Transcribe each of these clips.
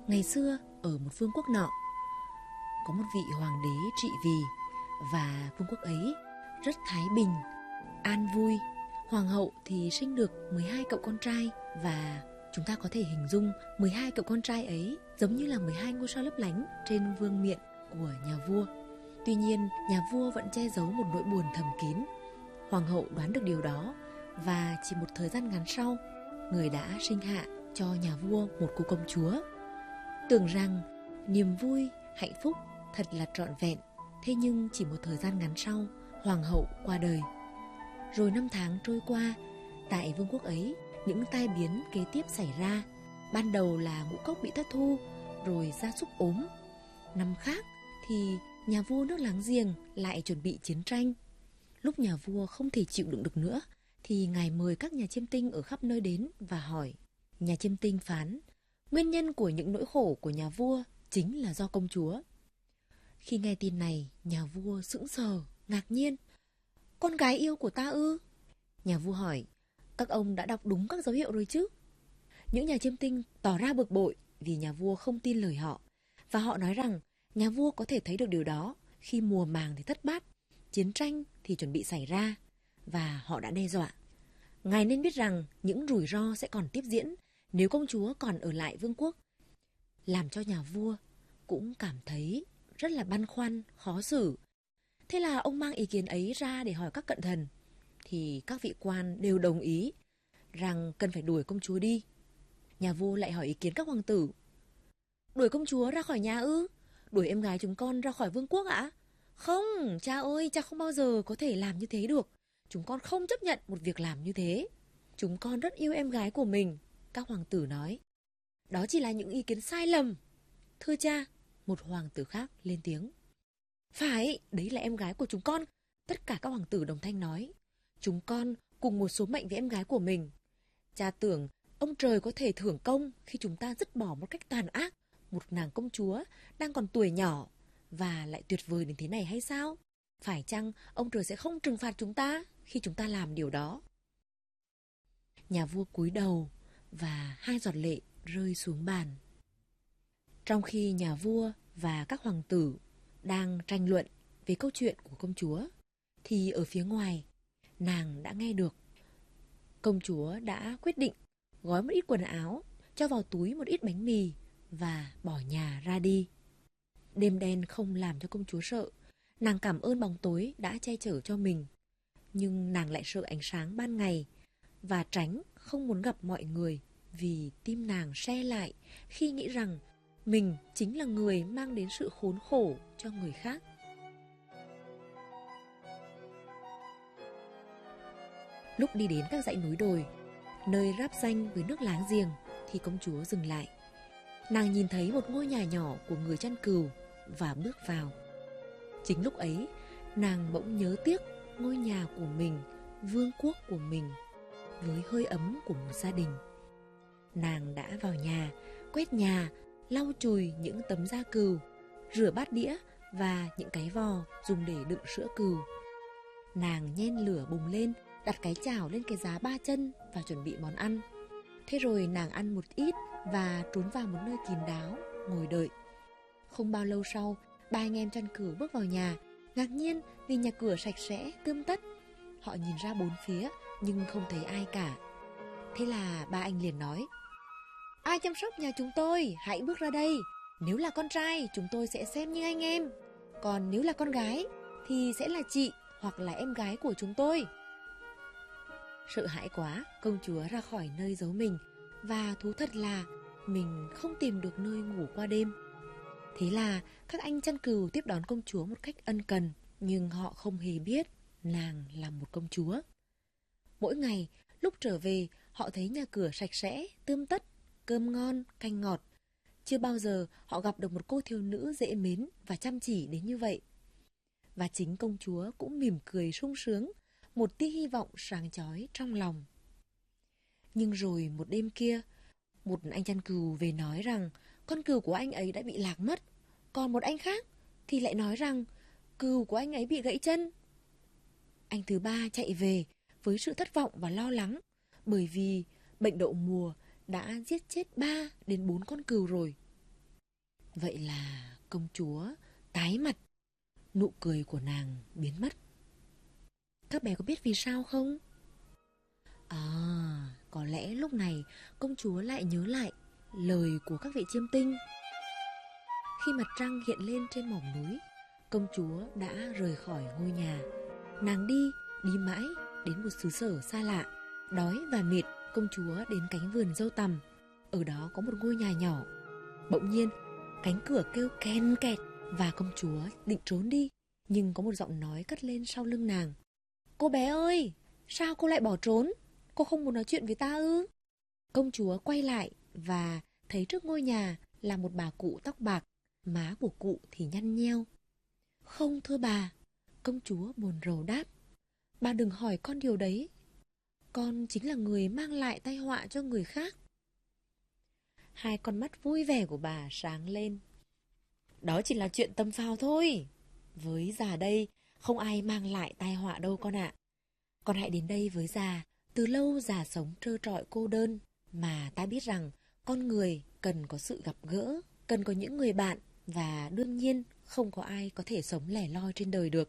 Ngày xưa, ở một vương quốc nọ, có một vị hoàng đế trị vì, và vương quốc ấy rất thái bình, an vui. Hoàng hậu thì sinh được 12 cậu con trai, và chúng ta có thể hình dung 12 cậu con trai ấy giống như là 12 ngôi sao lấp lánh trên vương miện của nhà vua. Tuy nhiên, nhà vua vẫn che giấu một nỗi buồn thầm kín. Hoàng hậu đoán được điều đó, và chỉ một thời gian ngắn sau, người đã sinh hạ cho nhà vua một cô công chúa. Tưởng rằng niềm vui, hạnh phúc thật là trọn vẹn. Thế nhưng chỉ một thời gian ngắn sau, hoàng hậu qua đời. Rồi năm tháng trôi qua, tại vương quốc ấy, những tai biến kế tiếp xảy ra. Ban đầu là ngũ cốc bị thất thu, rồi gia súc ốm. Năm khác thì nhà vua nước láng giềng lại chuẩn bị chiến tranh. Lúc nhà vua không thể chịu đựng được nữa, thì ngài mời các nhà chiêm tinh ở khắp nơi đến và hỏi. Nhà chiêm tinh phán, nguyên nhân của những nỗi khổ của nhà vua chính là do công chúa. Khi nghe tin này, nhà vua sững sờ, ngạc nhiên. Con gái yêu của ta ư? Nhà vua hỏi, các ông đã đọc đúng các dấu hiệu rồi chứ? Những nhà chiêm tinh tỏ ra bực bội vì nhà vua không tin lời họ. Và họ nói rằng nhà vua có thể thấy được điều đó khi mùa màng thì thất bát, chiến tranh thì chuẩn bị xảy ra. Và họ đã đe dọa. Ngài nên biết rằng những rủi ro sẽ còn tiếp diễn nếu công chúa còn ở lại vương quốc. Làm cho nhà vua cũng cảm thấy rất là băn khoăn, khó xử. Thế là ông mang ý kiến ấy ra để hỏi các cận thần. Thì các vị quan đều đồng ý rằng cần phải đuổi công chúa đi. Nhà vua lại hỏi ý kiến các hoàng tử. Đuổi công chúa ra khỏi nhà ư? Đuổi em gái chúng con ra khỏi vương quốc ạ? Không, cha ơi, cha không bao giờ có thể làm như thế được. Chúng con không chấp nhận một việc làm như thế. Chúng con rất yêu em gái của mình. Các hoàng tử nói. Đó chỉ là những ý kiến sai lầm. Thưa cha, một hoàng tử khác lên tiếng. Phải, đấy là em gái của chúng con. Tất cả các hoàng tử đồng thanh nói. Chúng con cùng một số mệnh với em gái của mình. Cha tưởng ông trời có thể thưởng công khi chúng ta dứt bỏ một cách tàn ác một nàng công chúa đang còn tuổi nhỏ và lại tuyệt vời đến thế này hay sao? Phải chăng ông trời sẽ không trừng phạt chúng ta khi chúng ta làm điều đó? Nhà vua cúi đầu và 2 giọt lệ rơi xuống bàn. Trong khi nhà vua và các hoàng tử đang tranh luận về câu chuyện của công chúa, thì ở phía ngoài, nàng đã nghe được. Công chúa đã quyết định gói một ít quần áo, cho vào túi một ít bánh mì và bỏ nhà ra đi. Đêm đen không làm cho công chúa sợ. Nàng cảm ơn bóng tối đã che chở cho mình. Nhưng nàng lại sợ ánh sáng ban ngày và tránh không muốn gặp mọi người, vì tim nàng se lại khi nghĩ rằng mình chính là người mang đến sự khốn khổ cho người khác. Lúc đi đến các dãy núi đồi, nơi ráp ranh với nước láng giềng, thì công chúa dừng lại. Nàng nhìn thấy một ngôi nhà nhỏ của người chăn cừu và bước vào. Chính lúc ấy, nàng bỗng nhớ tiếc ngôi nhà của mình, vương quốc của mình, với hơi ấm của một gia đình. Nàng đã vào nhà, quét nhà, lau chùi những tấm da cừu, rửa bát đĩa và những cái vò dùng để đựng sữa cừu. Nàng nhen lửa bùng lên, đặt cái chảo lên cái giá 3 chân và chuẩn bị món ăn. Thế rồi nàng ăn một ít và trốn vào một nơi kín đáo, ngồi đợi. Không bao lâu sau, 3 anh em chăn cừu bước vào nhà, ngạc nhiên vì nhà cửa sạch sẽ, tươm tất. Họ nhìn ra bốn phía nhưng không thấy ai cả. Thế là 3 anh liền nói: Ai chăm sóc nhà chúng tôi, hãy bước ra đây. Nếu là con trai, chúng tôi sẽ xem như anh em. Còn nếu là con gái, thì sẽ là chị hoặc là em gái của chúng tôi. Sợ hãi quá, công chúa ra khỏi nơi giấu mình, và thú thật là mình không tìm được nơi ngủ qua đêm. Thế là các anh chăn cừu tiếp đón công chúa một cách ân cần, nhưng họ không hề biết nàng là một công chúa. Mỗi ngày, lúc trở về, họ thấy nhà cửa sạch sẽ, tươm tất, cơm ngon, canh ngọt. Chưa bao giờ họ gặp được một cô thiếu nữ dễ mến và chăm chỉ đến như vậy. Và chính công chúa cũng mỉm cười sung sướng, một tia hy vọng sáng chói trong lòng. Nhưng rồi một đêm kia, một anh chăn cừu về nói rằng con cừu của anh ấy đã bị lạc mất. Còn một anh khác thì lại nói rằng cừu của anh ấy bị gãy chân. Anh thứ ba chạy về với sự thất vọng và lo lắng, bởi vì bệnh đậu mùa đã giết chết 3 đến 4 con cừu rồi. Vậy là công chúa tái mặt, nụ cười của nàng biến mất. Các bé có biết vì sao không? Có lẽ lúc này công chúa lại nhớ lại lời của các vị chiêm tinh. Khi mặt trăng hiện lên trên mỏm núi, công chúa đã rời khỏi ngôi nhà. Nàng đi mãi đến một xứ sở xa lạ. Đói và mệt, công chúa đến cánh vườn dâu tằm. Ở đó có một ngôi nhà nhỏ. Bỗng nhiên, cánh cửa kêu ken kẹt và công chúa định trốn đi. Nhưng có một giọng nói cất lên sau lưng nàng. Cô bé ơi, sao cô lại bỏ trốn? Cô không muốn nói chuyện với ta ư? Công chúa quay lại và thấy trước ngôi nhà là một bà cụ tóc bạc. Má của cụ thì nhăn nheo. Không thưa bà, công chúa buồn rầu đáp. Bà đừng hỏi con điều đấy. Con chính là người mang lại tai họa cho người khác. Hai con mắt vui vẻ của bà sáng lên. Đó chỉ là chuyện tầm phào thôi. Với già đây, không ai mang lại tai họa đâu con ạ. Con hãy đến đây với già. Từ lâu già sống trơ trọi cô đơn. Mà ta biết rằng con người cần có sự gặp gỡ, cần có những người bạn. Và đương nhiên không có ai có thể sống lẻ loi trên đời được.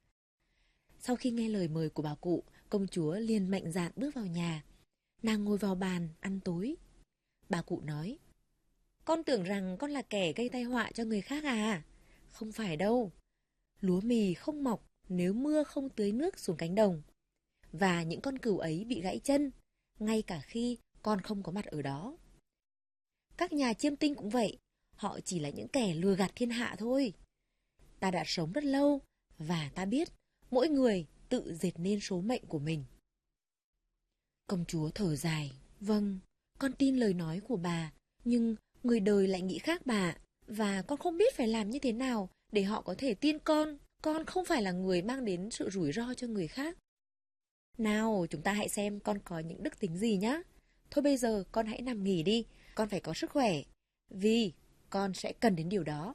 Sau khi nghe lời mời của bà cụ, công chúa liền mạnh dạn bước vào nhà. Nàng ngồi vào bàn ăn tối. Bà cụ nói, con tưởng rằng con là kẻ gây tai họa cho người khác à? Không phải đâu. Lúa mì không mọc nếu mưa không tưới nước xuống cánh đồng. Và những con cừu ấy bị gãy chân, ngay cả khi con không có mặt ở đó. Các nhà chiêm tinh cũng vậy. Họ chỉ là những kẻ lừa gạt thiên hạ thôi. Ta đã sống rất lâu và ta biết mỗi người tự dệt nên số mệnh của mình. Công chúa thở dài. Vâng, con tin lời nói của bà, nhưng người đời lại nghĩ khác bà. Và con không biết phải làm như thế nào để họ có thể tin con. Con không phải là người mang đến sự rủi ro cho người khác. Nào, chúng ta hãy xem con có những đức tính gì nhá. Thôi bây giờ con hãy nằm nghỉ đi. Con phải có sức khỏe. Vì con sẽ cần đến điều đó.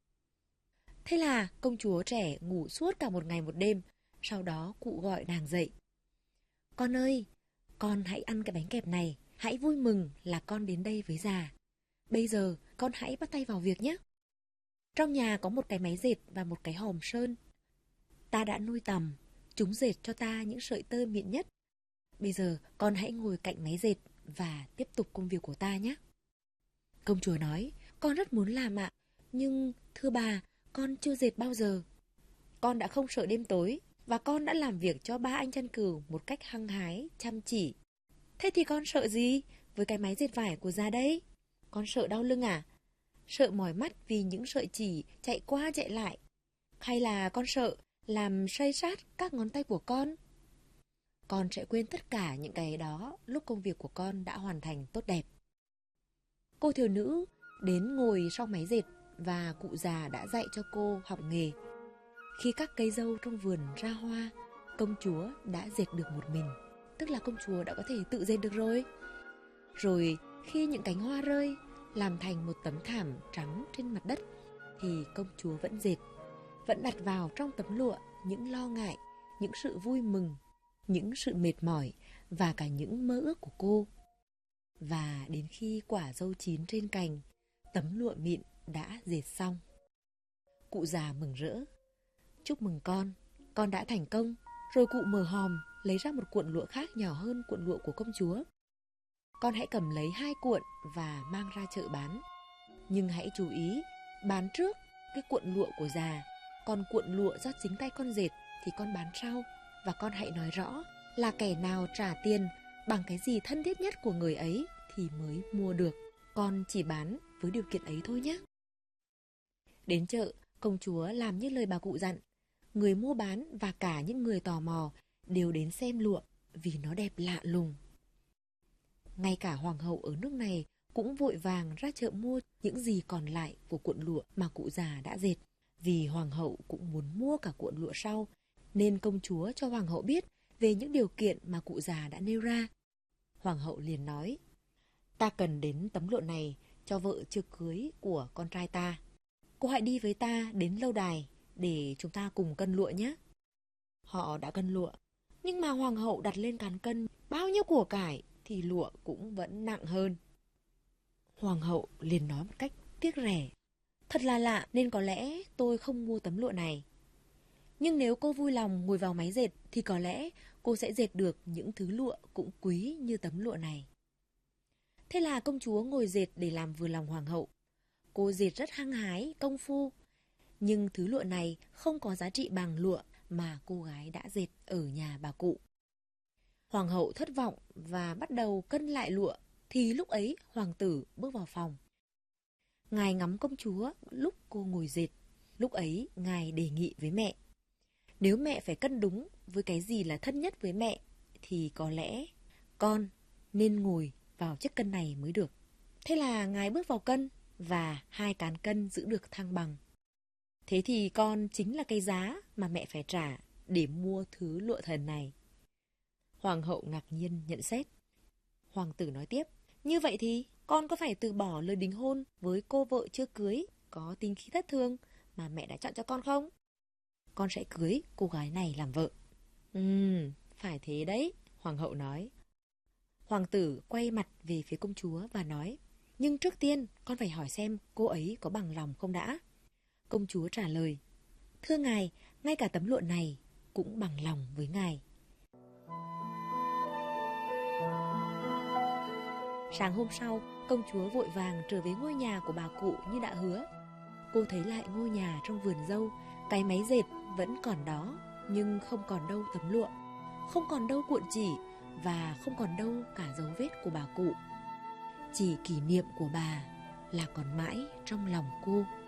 Thế là công chúa trẻ ngủ suốt cả một ngày một đêm. Sau đó cụ gọi nàng dậy. Con ơi, con hãy ăn cái bánh kẹp này. Hãy vui mừng là con đến đây với già. Bây giờ con hãy bắt tay vào việc nhé. Trong nhà có một cái máy dệt và một cái hòm sơn. Ta đã nuôi tằm. Chúng dệt cho ta những sợi tơ mịn nhất. Bây giờ con hãy ngồi cạnh máy dệt và tiếp tục công việc của ta nhé. Công chúa nói, con rất muốn làm ạ. Nhưng thưa bà, con chưa dệt bao giờ. Con đã không sợ đêm tối và con đã làm việc cho 3 anh chăn cừu một cách hăng hái, chăm chỉ. Thế thì con sợ gì với cái máy dệt vải của già đây? Con sợ đau lưng à? Sợ mỏi mắt vì những sợi chỉ chạy qua chạy lại? Hay là con sợ làm say sát các ngón tay của con? Con sẽ quên tất cả những cái đó lúc công việc của con đã hoàn thành tốt đẹp. Cô thiếu nữ đến ngồi sau máy dệt và cụ già đã dạy cho cô học nghề. Khi các cây dâu trong vườn ra hoa, công chúa đã dệt được một mình. Tức là công chúa đã có thể tự dệt được rồi. Rồi khi những cánh hoa rơi làm thành một tấm thảm trắng trên mặt đất thì công chúa vẫn dệt, vẫn đặt vào trong tấm lụa những lo ngại, những sự vui mừng, những sự mệt mỏi và cả những mơ ước của cô. Và đến khi quả dâu chín trên cành, tấm lụa mịn đã dệt xong. Cụ già mừng rỡ. Chúc mừng con đã thành công. Rồi cụ mở hòm, lấy ra một cuộn lụa khác nhỏ hơn cuộn lụa của công chúa. Con hãy cầm lấy 2 cuộn và mang ra chợ bán. Nhưng hãy chú ý, bán trước cái cuộn lụa của già. Còn cuộn lụa do chính tay con dệt thì con bán sau. Và con hãy nói rõ là kẻ nào trả tiền bằng cái gì thân thiết nhất của người ấy thì mới mua được. Con chỉ bán với điều kiện ấy thôi nhé. Đến chợ, công chúa làm như lời bà cụ dặn. Người mua bán và cả những người tò mò đều đến xem lụa vì nó đẹp lạ lùng. Ngay cả hoàng hậu ở nước này cũng vội vàng ra chợ mua những gì còn lại của cuộn lụa mà cụ già đã dệt. Vì hoàng hậu cũng muốn mua cả cuộn lụa sau, nên công chúa cho hoàng hậu biết về những điều kiện mà cụ già đã nêu ra. Hoàng hậu liền nói, ta cần đến tấm lụa này cho vợ chưa cưới của con trai ta. Cô hãy đi với ta đến lâu đài để chúng ta cùng cân lụa nhé. Họ đã cân lụa, nhưng mà hoàng hậu đặt lên cán cân bao nhiêu của cải thì lụa cũng vẫn nặng hơn. Hoàng hậu liền nói một cách tiếc rẻ, Thật là lạ nên có lẽ tôi không mua tấm lụa này. Nhưng nếu cô vui lòng ngồi vào máy dệt thì có lẽ cô sẽ dệt được những thứ lụa cũng quý như tấm lụa này. Thế là công chúa ngồi dệt để làm vừa lòng hoàng hậu. Cô dệt rất hăng hái, công phu. Nhưng thứ lụa này không có giá trị bằng lụa mà cô gái đã dệt ở nhà bà cụ. Hoàng hậu thất vọng và bắt đầu cân lại lụa, thì lúc ấy hoàng tử bước vào phòng. Ngài ngắm công chúa lúc cô ngồi dệt. Lúc ấy ngài đề nghị với mẹ. Nếu mẹ phải cân đúng với cái gì là thân nhất với mẹ, thì có lẽ con nên ngồi vào chiếc cân này mới được. Thế là ngài bước vào cân và hai cán cân giữ được thăng bằng. Thế thì con chính là cái giá mà mẹ phải trả để mua thứ lụa thần này. Hoàng hậu ngạc nhiên nhận xét. Hoàng tử nói tiếp. Như vậy thì con có phải từ bỏ lời đính hôn với cô vợ chưa cưới có tính khí thất thường mà mẹ đã chọn cho con không? Con sẽ cưới cô gái này làm vợ. Phải thế đấy, hoàng hậu nói. Hoàng tử quay mặt về phía công chúa và nói. Nhưng trước tiên con phải hỏi xem cô ấy có bằng lòng không đã. Công chúa trả lời. Thưa ngài, ngay cả tấm lụa này cũng bằng lòng với ngài. Sáng hôm sau, công chúa vội vàng trở về ngôi nhà của bà cụ như đã hứa. Cô thấy lại ngôi nhà trong vườn dâu, cái máy dệt vẫn còn đó, nhưng không còn đâu tấm lụa, không còn đâu cuộn chỉ và không còn đâu cả dấu vết của bà cụ. Chỉ kỷ niệm của bà là còn mãi trong lòng cô.